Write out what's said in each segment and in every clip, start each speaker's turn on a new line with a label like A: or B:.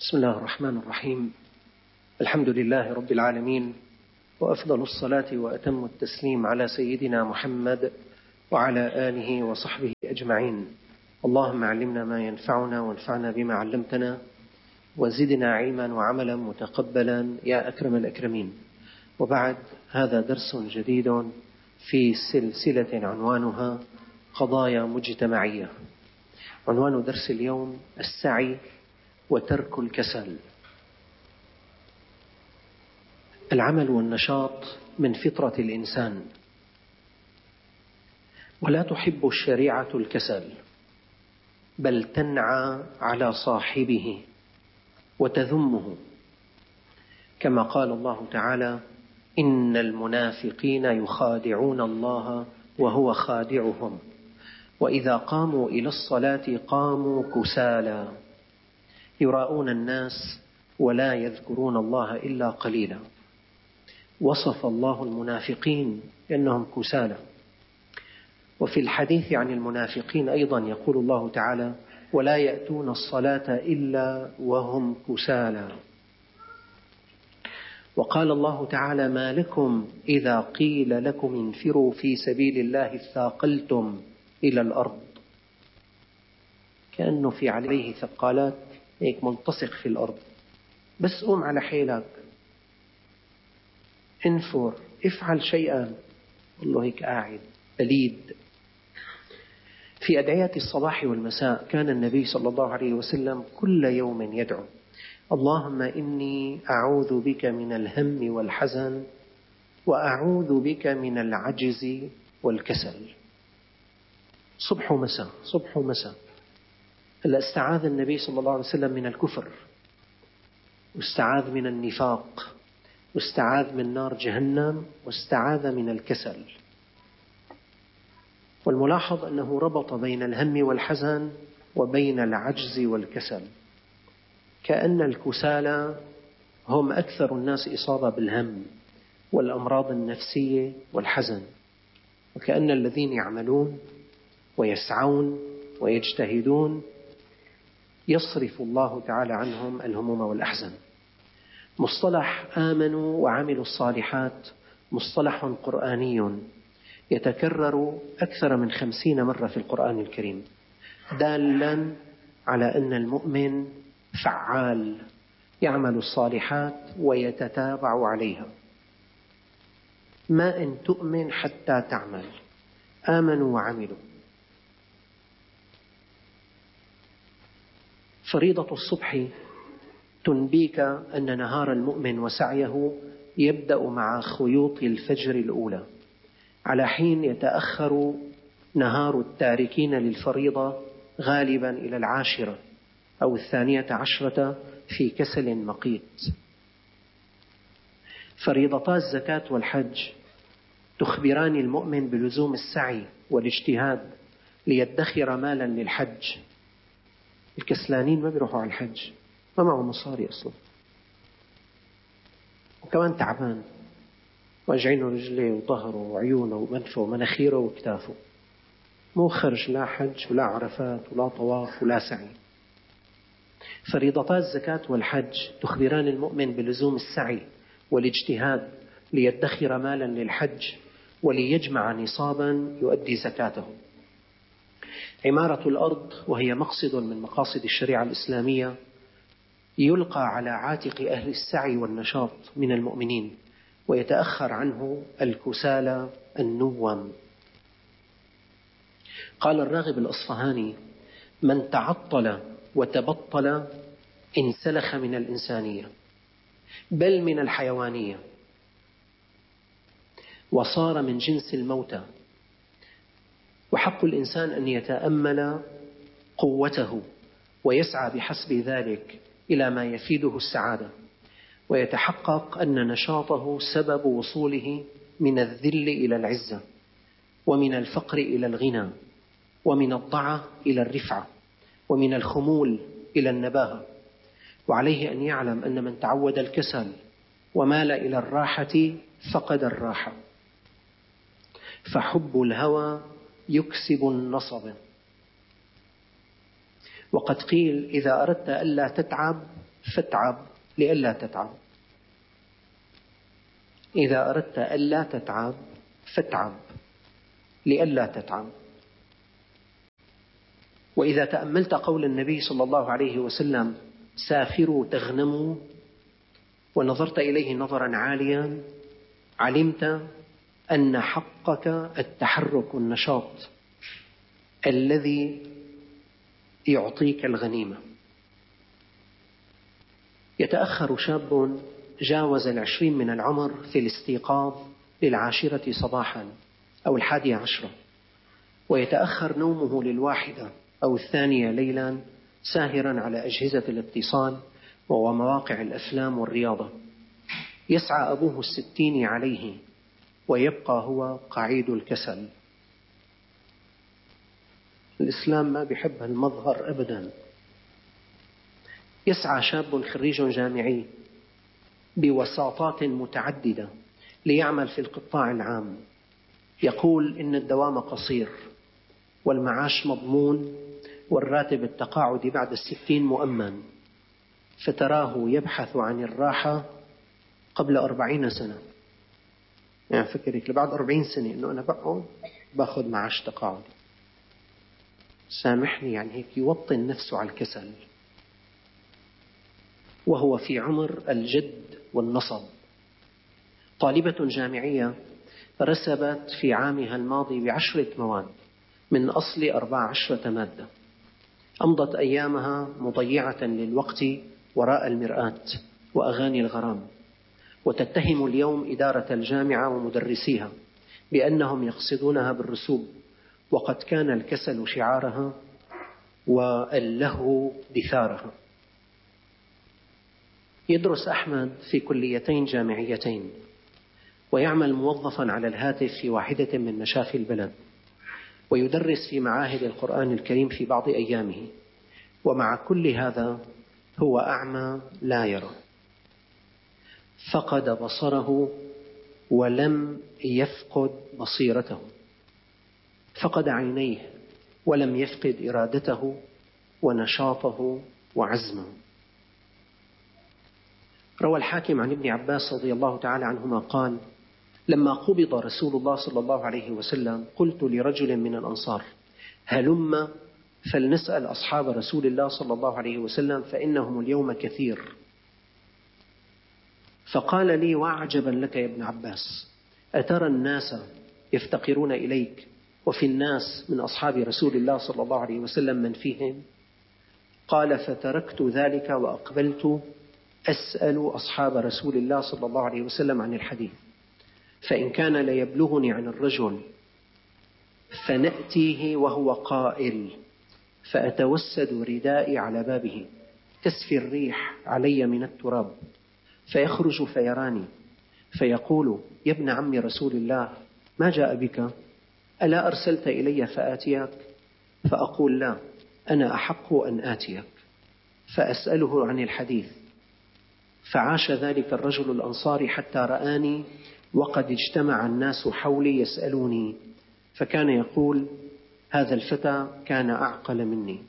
A: بسم الله الرحمن الرحيم. الحمد لله رب العالمين، وأفضل الصلاة وأتم التسليم على سيدنا محمد وعلى آله وصحبه أجمعين. اللهم علمنا ما ينفعنا وانفعنا بما علمتنا وزدنا علما وعملا متقبلا يا أكرم الأكرمين. وبعد، هذا درس جديد في سلسلة عنوانها قضايا مجتمعية. عنوان درس اليوم السعي وترك الكسل. العمل والنشاط من فطرة الإنسان، ولا تحب الشريعة الكسل، بل تنعى على صاحبه وتذمه، كما قال الله تعالى: إن المنافقين يخادعون الله وهو خادعهم وإذا قاموا إلى الصلاة قاموا كسالى يراءون الناس ولا يذكرون الله إلا قليلا. وصف الله المنافقين بأنهم كسالى. وفي الحديث عن المنافقين أيضا يقول الله تعالى: ولا يأتون الصلاة إلا وهم كسالى. وقال الله تعالى: ما لكم إذا قيل لكم انفروا في سبيل الله اثاقلتم إلى الأرض. كأنه في عليه ثقالات، هيك ملتصق في الأرض، بس قوم على حيلك، انفر، افعل شيئا، والله هيك قاعد بليد. في أدعية الصباح والمساء كان النبي صلى الله عليه وسلم كل يوم يدعو: اللهم إني أعوذ بك من الهم والحزن وأعوذ بك من العجز والكسل. صبح ومساء صبح ومساء. استعاذ النبي صلى الله عليه وسلم من الكفر، واستعاذ من النفاق، واستعاذ من نار جهنم، واستعاذ من الكسل. والملاحظ أنه ربط بين الهم والحزن وبين العجز والكسل، كأن الكسالى هم أكثر الناس إصابة بالهم والأمراض النفسية والحزن، وكأن الذين يعملون ويسعون ويجتهدون يصرف الله تعالى عنهم الهموم والأحزان. مصطلح آمنوا وعملوا الصالحات مصطلح قرآني يتكرر أكثر من 50 مرة في القرآن الكريم، دالا على أن المؤمن فعال، يعمل الصالحات ويتتابع عليها. ما إن تؤمن حتى تعمل. آمنوا وعملوا. فريضة الصبح تنبيك أن نهار المؤمن وسعيه يبدأ مع خيوط الفجر الأولى، على حين يتأخر نهار التاركين للفريضة غالبا إلى 10 أو 12 في كسل مقيت. فريضتا الزكاة والحج تخبران المؤمن بلزوم السعي والاجتهاد ليدخر مالا للحج. الكسلانين ما بيروحوا على الحج، ما معه مصاري أصلا، وكمان تعبان، واجعينه رجليه وظهره وعيونه ومنفه ومناخيره وكتافه، مو خرج لا حج ولا عرفات ولا طواف ولا سعي. فريضتا الزكاة والحج تخبران المؤمن بلزوم السعي والاجتهاد ليدخر مالا للحج وليجمع نصابا يؤدي زكاته. عمارة الأرض، وهي مقصد من مقاصد الشريعة الإسلامية، يلقى على عاتق أهل السعي والنشاط من المؤمنين، ويتأخر عنه الكسالى النوم. قال الراغب الأصفهاني: من تعطل وتبطل انسلخ من الإنسانية، بل من الحيوانية، وصار من جنس الموتى. وحق الإنسان أن يتأمل قوته ويسعى بحسب ذلك إلى ما يفيده السعادة، ويتحقق أن نشاطه سبب وصوله من الذل إلى العزة، ومن الفقر إلى الغنى، ومن الضعة إلى الرفعة، ومن الخمول إلى النباهة. وعليه أن يعلم أن من تعود الكسل ومال إلى الراحة فقد الراحة. فحب الهوى يكسب النصب. وقد قيل: إذا أردت ألا تتعب فاتعب لئلا تتعب. إذا أردت ألا تتعب فاتعب لئلا تتعب. وإذا تأملت قول النبي صلى الله عليه وسلم سافروا تغنموا، ونظرت إليه نظرا عاليا، علمت أن حقك التحرك والنشاط الذي يعطيك الغنيمة. يتأخر شاب جاوز 20 من العمر في الاستيقاظ للعاشرة صباحا أو 11، ويتأخر نومه 1 أو 2 ليلا ساهرا على أجهزة الاتصال ومواقع الأفلام والرياضة. يسعى أبوه 60 عليه ويبقى هو قعيد الكسل. الإسلام ما بيحب المظهر أبدا. يسعى شاب خريج جامعي بوساطات متعددة ليعمل في القطاع العام، يقول إن الدوام قصير والمعاش مضمون والراتب التقاعدي بعد 60 مؤمن، فتراه يبحث عن الراحة قبل 40 سنة. يعني فكرك لبعد 40 سنة إنه أنا بقعد باخذ معاش تقاعدي. سامحني، يعني هيك يوطن نفسه على الكسل وهو في عمر الجد والنصب. طالبة جامعية رسبت في عامها الماضي ب10 مواد من أصل 14 مادة، أمضت أيامها مضيعة للوقت وراء المرآة وأغاني الغرام، وتتهم اليوم إدارة الجامعة ومدرسيها بأنهم يقصدونها بالرسوب، وقد كان الكسل شعارها واللهو دثارها. يدرس أحمد في كليتين جامعيتين، ويعمل موظفا على الهاتف في واحدة من مشافي البلد، ويدرس في معاهد القرآن الكريم في بعض أيامه، ومع كل هذا هو أعمى لا يرى. فقد بصره ولم يفقد بصيرته، فقد عينيه ولم يفقد إرادته ونشاطه وعزمه. روى الحاكم عن ابن عباس رضي الله تعالى عنهما قال: لما قبض رسول الله صلى الله عليه وسلم قلت لرجل من الأنصار: هلم فلنسأل أصحاب رسول الله صلى الله عليه وسلم فإنهم اليوم كثير. فقال لي: وعجبا لك يا ابن عباس، أترى الناس يفتقرون إليك وفي الناس من أصحاب رسول الله صلى الله عليه وسلم من فيهم؟ قال: فتركت ذلك وأقبلت أسأل أصحاب رسول الله صلى الله عليه وسلم عن الحديث، فإن كان ليبلغني عن الرجل فنأتيه وهو قائل، فأتوسد ردائي على بابه تسفي الريح علي من التراب، فيخرج فيراني فيقول: يا ابن عم رسول الله، ما جاء بك؟ ألا أرسلت إلي فآتيك؟ فأقول: لا، أنا أحق أن آتيك. فأسأله عن الحديث. فعاش ذلك الرجل الأنصاري حتى رآني وقد اجتمع الناس حولي يسألوني، فكان يقول: هذا الفتى كان أعقل مني.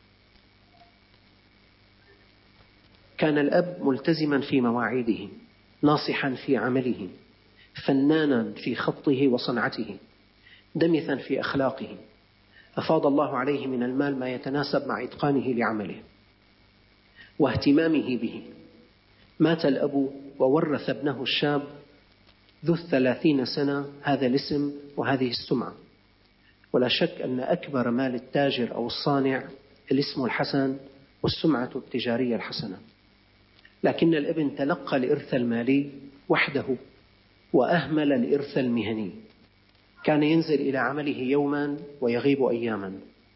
A: كان الأب ملتزما في مواعيده، ناصحا في عمله، فنانا في خطه وصنعته، دمثا في أخلاقه، أفاض الله عليه من المال ما يتناسب مع إتقانه لعمله واهتمامه به. مات الأب وورث ابنه الشاب ذو 30 سنة هذا الاسم وهذه السمعة. ولا شك أن أكبر مال التاجر أو الصانع الاسم الحسن والسمعة التجارية الحسنة، لكن الابن تلقى الإرث المالي وحده وأهمل الإرث المهني. كان ينزل إلى عمله يوما ويغيب أياما،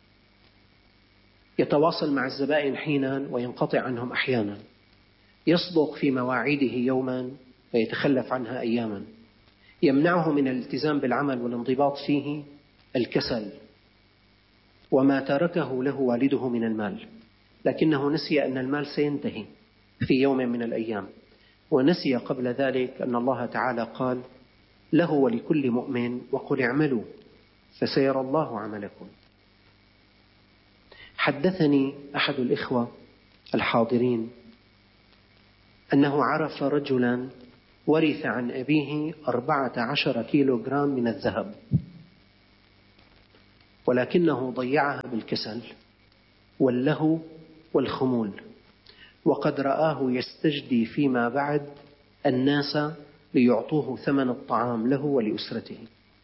A: يتواصل مع الزبائن حينا وينقطع عنهم أحيانا، يصدق في مواعيده يوما ويتخلف عنها أياما. يمنعه من الالتزام بالعمل والانضباط فيه الكسل وما تركه له والده من المال، لكنه نسي أن المال سينتهي في يوم من الأيام، ونسي قبل ذلك أن الله تعالى قال له ولكل مؤمن: وقل اعملوا فسيرى الله عملكم. حدثني أحد الإخوة الحاضرين أنه عرف رجلا ورث عن أبيه 14 كيلوغرام من الذهب، ولكنه ضيعها بالكسل واللهو والخمول، وقد رآه يستجدي فيما بعد الناس ليعطوه ثمن الطعام له ولأسرته.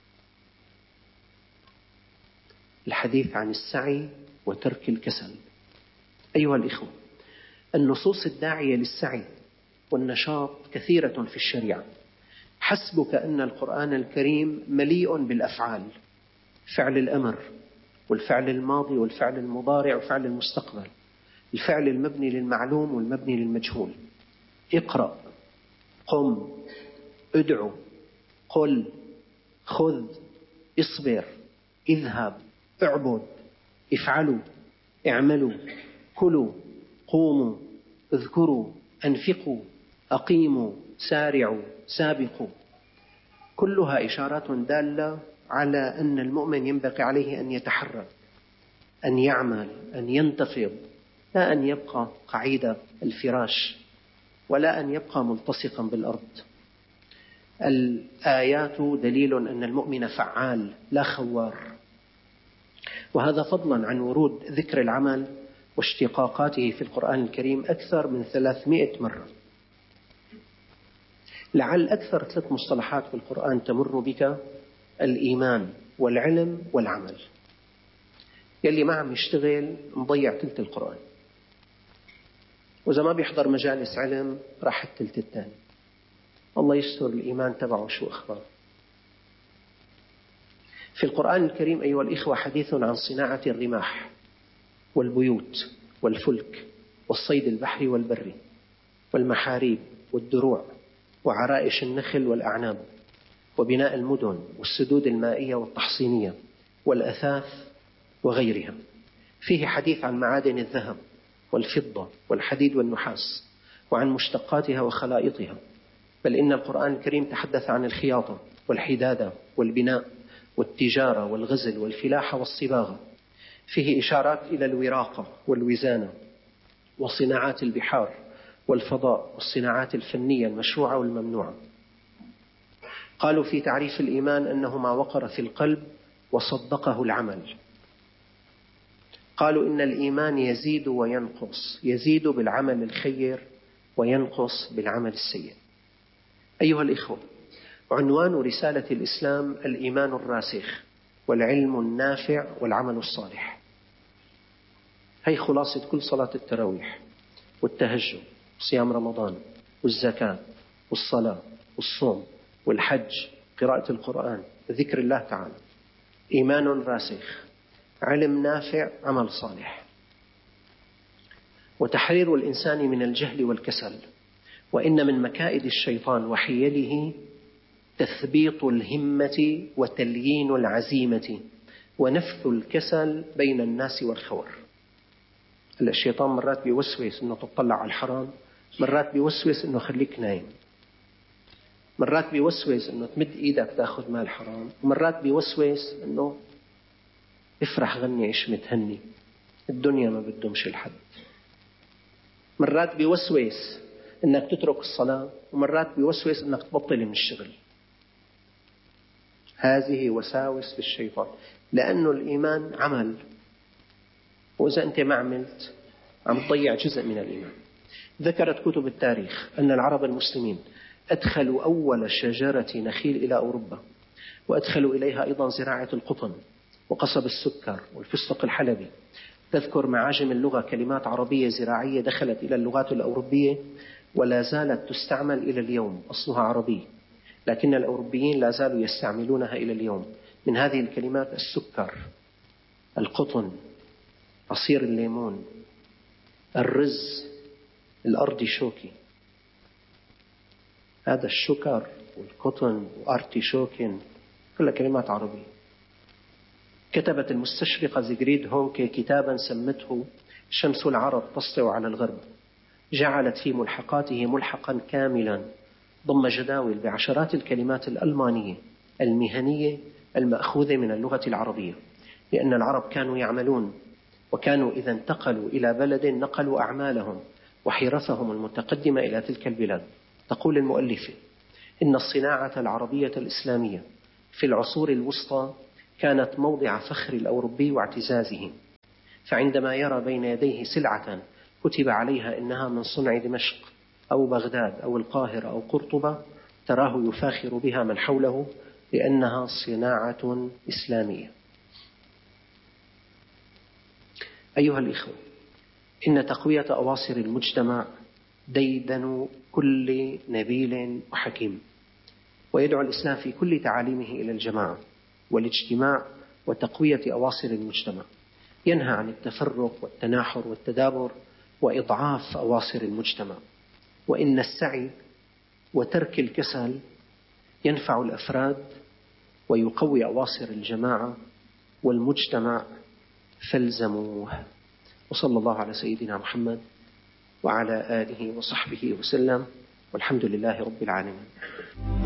A: الحديث عن السعي وترك الكسل. أيها الإخوة، النصوص الداعية للسعي والنشاط كثيرة في الشريعة. حسبك أن القرآن الكريم مليء بالأفعال، فعل الأمر والفعل الماضي والفعل المضارع وفعل المستقبل، الفعل المبني للمعلوم والمبني للمجهول. اقرأ، قم، ادعو، قل، خذ، اصبر، اذهب، اعبد، افعلوا، اعملوا، كلوا، قوموا، اذكروا، انفقوا، أقيموا، سارعوا، سابقوا. كلها إشارات دالة على أن المؤمن ينبغي عليه أن يتحرك، أن يعمل، أن ينتفض، لا أن يبقى قعيد الفراش ولا أن يبقى ملتصقا بالأرض. الآيات دليل أن المؤمن فعال لا خوار، وهذا فضلا عن ورود ذكر العمل واشتقاقاته في القرآن الكريم أكثر من 300 مرة. لعل أكثر 3 مصطلحات في القرآن تمر بك: الإيمان والعلم والعمل. يلي ما عم يشتغل مضيع ثلث القرآن، وإذا ما بيحضر مجالس علم راح الثلث الثاني. الله يستر الإيمان تبعه شو أخبار. في القرآن الكريم أيها الإخوة حديث عن صناعة الرماح والبيوت والفلك والصيد البحري والبري والمحاريب والدروع وعرائش النخل والأعناب وبناء المدن والسدود المائية والتحصينية والأثاث وغيرها. فيه حديث عن معادن الذهب والفضة والحديد والنحاس وعن مشتقاتها وخلائطها. بل إن القرآن الكريم تحدث عن الخياطة والحدادة والبناء والتجارة والغزل والفلاحة والصباغة. فيه إشارات إلى الوراقة والوزانة وصناعات البحار والفضاء والصناعات الفنية المشروعة والممنوعة. قالوا في تعريف الإيمان أنه ما وقر في القلب وصدقه العمل. قالوا إن الإيمان يزيد وينقص، يزيد بالعمل الخير وينقص بالعمل السيء. أيها الإخوة، عنوان رسالة الإسلام الإيمان الراسخ والعلم النافع والعمل الصالح. هي خلاصة كل صلاة التراويح والتهجد وصيام رمضان والزكاة والصلاة والصوم والحج، قراءة القرآن، ذكر الله تعالى. إيمان راسخ، علم نافع، عمل صالح، وتحرير الإنسان من الجهل والكسل. وإن من مكائد الشيطان وحيله تثبيط الهمة وتليين العزيمة ونفث الكسل بين الناس والخور. الشيطان مرات بيوسوس إنه تطلع على الحرام، مرات بيوسوس إنه خليك نايم، مرات بيوسوس إنه تمد إيدك تأخذ مال حرام، ومرات بيوسوس إنه افرح غني عيش متهني، الدنيا ما بدهمش الحد. مرات بيوسوس إنك تترك الصلاة، ومرات بيوسوس إنك تبطل من الشغل. هذه وساوس في الشيطان، لأنه الإيمان عمل، وإذا أنت ما عملت عم تضيع جزء من الإيمان. ذكرت كتب التاريخ أن العرب المسلمين أدخلوا أول شجرة نخيل إلى أوروبا، وأدخلوا إليها أيضا زراعة القطن وقصب السكر والفستق الحلبي. تذكر معاجم اللغة كلمات عربية زراعية دخلت إلى اللغات الأوروبية ولا زالت تستعمل إلى اليوم، أصلها عربي لكن الأوروبيين لا زالوا يستعملونها إلى اليوم. من هذه الكلمات السكر، القطن، عصير الليمون، الرز، الأرتيشوكي. هذا الشكر والقطن وأرتيشوكين كلها كلمات عربية. كتبت المستشرقة زيغريد هونكي كتابا سمته شمس العرب تسطع على الغرب، جعلت في ملحقاته ملحقا كاملا ضم جداول بعشرات الكلمات الألمانية المهنية المأخوذة من اللغة العربية، لأن العرب كانوا يعملون، وكانوا إذا انتقلوا إلى بلد نقلوا أعمالهم وحرفهم المتقدمة إلى تلك البلاد. تقول المؤلفة: إن الصناعة العربية الإسلامية في العصور الوسطى كانت موضع فخر الأوروبي واعتزازه، فعندما يرى بين يديه سلعة كتب عليها إنها من صنع دمشق أو بغداد أو القاهرة أو قرطبة تراه يفاخر بها من حوله لأنها صناعة إسلامية. أيها الإخوة، إن تقوية أواصر المجتمع ديدن كل نبيل وحكيم، ويدعو الإسلام في كل تعاليمه إلى الجماعة والاجتماع وتقوية أواصر المجتمع. ينهى عن التفرق والتناحر والتدابر وإضعاف أواصر المجتمع، وإن السعي وترك الكسل ينفع الأفراد ويقوي أواصر الجماعة والمجتمع، فالزموه. وصلى الله على سيدنا محمد وعلى آله وصحبه وسلم، والحمد لله رب العالمين.